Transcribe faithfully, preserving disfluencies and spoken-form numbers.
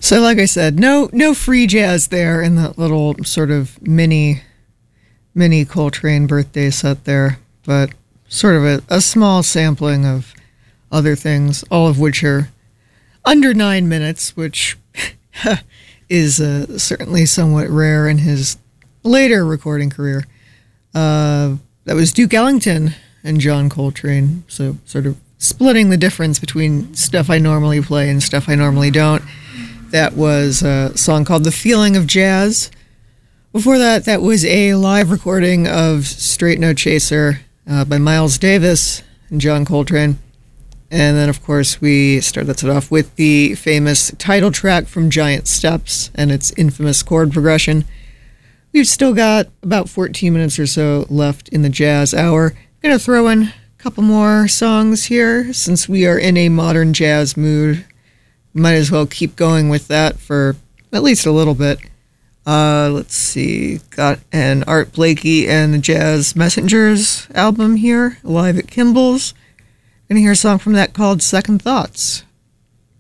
So like I said, no no free jazz there in that little sort of mini mini Coltrane birthday set there, but sort of a, a small sampling of other things, all of which are under nine minutes, which is uh, certainly somewhat rare in his later recording career. Uh, that was Duke Ellington and John Coltrane, so sort of splitting the difference between stuff I normally play and stuff I normally don't. That was a song called The Feeling of Jazz. Before that, that was a live recording of Straight No Chaser uh, by Miles Davis and John Coltrane. And then, of course, we started it off with the famous title track from Giant Steps and its infamous chord progression. We've still got about fourteen minutes or so left in the jazz hour. I'm going to throw in a couple more songs here since we are in a modern jazz mood. Might as well keep going with that for at least a little bit. Uh, let's see. Got an Art Blakey and the Jazz Messengers album here, live at Kimball's. Gonna hear a song from that called Second Thoughts.